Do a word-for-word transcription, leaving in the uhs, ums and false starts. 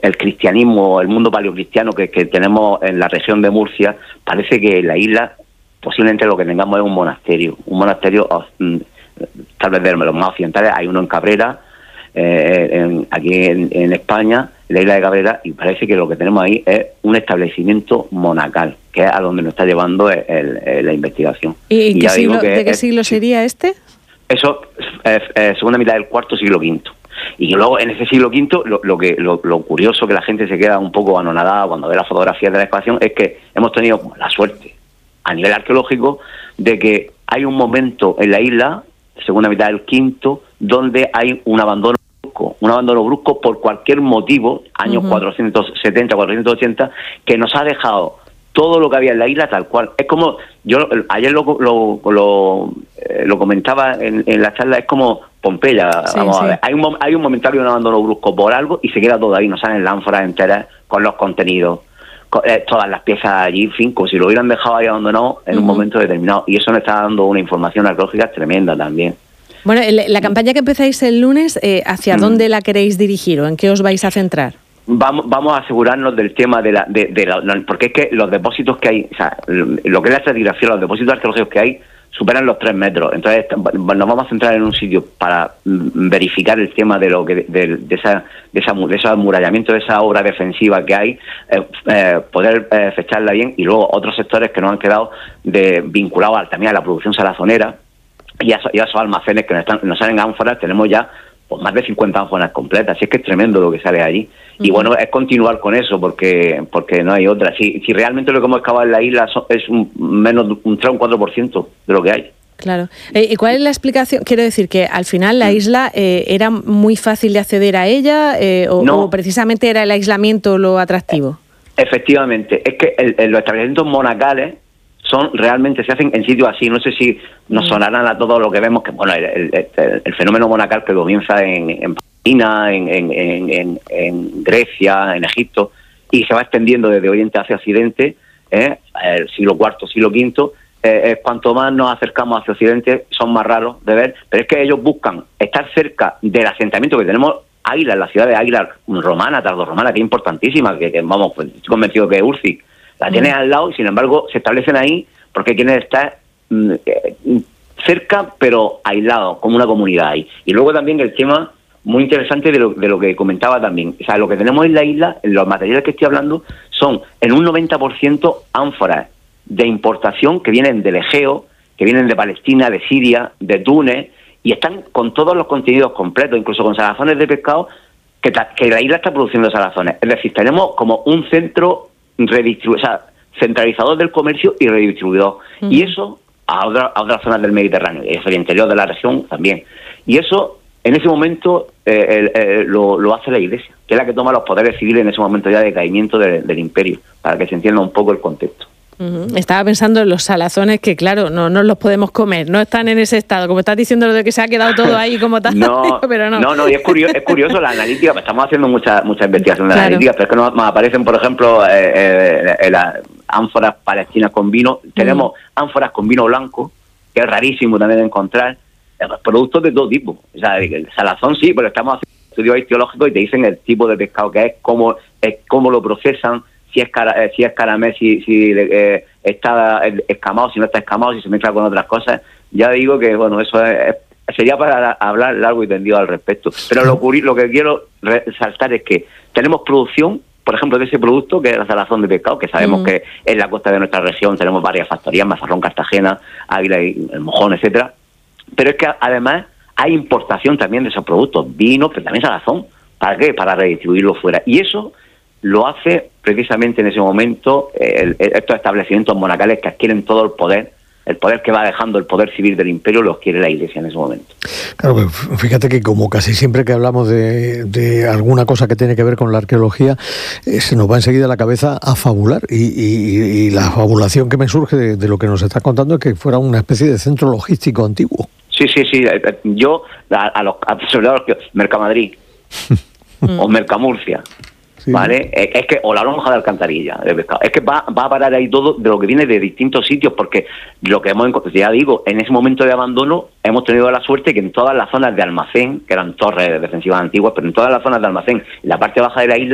el cristianismo, el mundo paleocristiano que, que tenemos en la región de Murcia, parece que en la isla posiblemente lo que tengamos es un monasterio, un monasterio tal vez de los más occidentales. Hay uno en Cabrera, eh, en, aquí en, en España, en la isla de Cabrera, y parece que lo que tenemos ahí es un establecimiento monacal, que es a donde nos está llevando el, el, el, la investigación. ¿Y, y qué siglo, que de qué es, siglo sería este? Eso es eh, segunda mitad del cuarto siglo quinto. Y luego en ese siglo quinto lo, lo que lo, lo curioso que la gente se queda un poco anonadada cuando ve las fotografías de la excavación es que hemos tenido la suerte a nivel arqueológico de que hay un momento en la isla, segunda mitad del quinto, donde hay un abandono brusco, un abandono brusco por cualquier motivo, años uh-huh. cuatrocientos setenta, cuatrocientos ochenta, que nos ha dejado todo lo que había en la isla tal cual. Es como, yo ayer lo lo, lo, eh, lo comentaba en, en la charla, es como Pompeya, sí, vamos sí. a ver. Hay un, hay un momentario de un abandono brusco por algo y se queda todo ahí, no salen lámparas enteras con los contenidos, con, eh, todas las piezas allí, en fin, como si lo hubieran dejado ahí abandonado en uh-huh. un momento determinado. Y eso nos está dando una información arqueológica tremenda también. Bueno, la campaña que empezáis el lunes, eh, ¿hacia mm. dónde la queréis dirigir o en qué os vais a centrar? Vamos, vamos a asegurarnos del tema de la, de, de la, porque es que los depósitos que hay, o sea, lo que es la estratigrafía, los depósitos arqueológicos que hay superan los tres metros. Entonces nos vamos a centrar en un sitio para verificar el tema de lo que de, de esa de esa de ese amurallamiento, de esa obra defensiva que hay, eh, eh, poder eh, fecharla bien, y luego otros sectores que nos han quedado de vinculados a, también a la producción salazonera y a, y a esos almacenes que nos, están, nos salen ánforas. Tenemos ya pues más de cincuenta ánforas completas, así es que es tremendo lo que sale allí. Y uh-huh. bueno, es continuar con eso, porque porque no hay otra. Si, si realmente lo que hemos excavado en la isla son, es un menos un tres o un cuatro por ciento de lo que hay. Claro. Eh, ¿Y cuál es la explicación? Quiero decir que al final la isla eh, era muy fácil de acceder a ella, eh, o, no. o precisamente era el aislamiento lo atractivo. Efectivamente, es que el, el, los establecimientos monacales son realmente, se hacen en sitios así. No sé si nos sonarán a todo lo que vemos, que bueno, el, el, el, el fenómeno monacal que comienza en, en Palestina, en, en, en, en Grecia, en Egipto, y se va extendiendo desde Oriente hacia Occidente, ¿eh? el siglo cuarto, siglo quinto. Eh, cuanto más nos acercamos hacia Occidente, son más raros de ver, pero es que ellos buscan estar cerca del asentamiento que tenemos. Águila, la ciudad de Águila romana, tardorromana, que es importantísima, que, que vamos, pues, estoy convencido que Urci la tiene mm. al lado, y sin embargo se establecen ahí porque quieren estar mm, eh, cerca pero aislados, como una comunidad ahí. Y luego también el tema muy interesante de lo, de lo que comentaba también, o sea, lo que tenemos en la isla, en los materiales que estoy hablando, son en un noventa por ciento ánforas de importación que vienen del Egeo, que vienen de Palestina, de Siria, de Túnez, y están con todos los contenidos completos, incluso con salazones de pescado, que, ta, que la isla está produciendo salazones. Es decir, tenemos como un centro redistribu- o sea, centralizador del comercio y redistribuidor. Uh-huh. Y eso a, otra, a otras zonas del Mediterráneo, y el interior de la región también. Y eso, en ese momento, eh, eh, eh, lo, lo hace la Iglesia, que es la que toma los poderes civiles en ese momento ya de caimiento de, del imperio, para que se entienda un poco el contexto. Uh-huh. Estaba pensando en los salazones, que claro, no, no los podemos comer, no están en ese estado, como estás diciendo, lo de que se ha quedado todo ahí como tal. No, pero no, no, no, y es curioso, es curioso la analítica, estamos haciendo muchas mucha investigación de claro. analítica, pero es que nos, nos aparecen, por ejemplo, eh, eh, las ánforas palestinas con vino. Tenemos uh-huh. ánforas con vino blanco, que es rarísimo también de encontrar, eh, productos de todo tipo. O sea, el salazón sí, pero estamos haciendo estudios arqueológicos y te dicen el tipo de pescado que es, cómo, es, cómo lo procesan, si es cara, si es caramel, si, si eh, está escamado, si no está escamado, si se mezcla con otras cosas. Ya digo que, bueno, eso es, sería para hablar largo y tendido al respecto. Pero lo, lo que quiero resaltar es que tenemos producción, por ejemplo, de ese producto, que es la salazón de pescado, que sabemos mm. que en la costa de nuestra región tenemos varias factorías, Mazarrón, Cartagena, Águila y El Mojón, etcétera. Pero es que además hay importación también de esos productos, vino, pero también salazón. ¿Para qué? Para redistribuirlo fuera. Y eso lo hace precisamente en ese momento el, el, estos establecimientos monacales que adquieren todo el poder, el poder que va dejando el poder civil del imperio, los quiere la Iglesia en ese momento. Claro, pues fíjate que como casi siempre que hablamos de, de alguna cosa que tiene que ver con la arqueología, eh, se nos va enseguida a la cabeza a fabular, y, y, y la fabulación que me surge de, de lo que nos estás contando es que fuera una especie de centro logístico antiguo. Sí, sí, sí. Yo, a, a los, a los Mercamadrid o Mercamurcia, sí. ¿Vale? Es que, o la lonja de Alcantarilla de pescado, es que va, va a parar ahí todo de lo que viene de distintos sitios, porque lo que hemos encontrado, ya digo, en ese momento de abandono hemos tenido la suerte que en todas las zonas de almacén, que eran torres defensivas antiguas, pero en todas las zonas de almacén, en la parte baja de la isla,